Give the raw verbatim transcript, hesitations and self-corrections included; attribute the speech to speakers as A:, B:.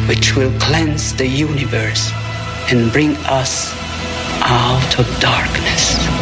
A: which will cleanse the universe and bring us out of darkness.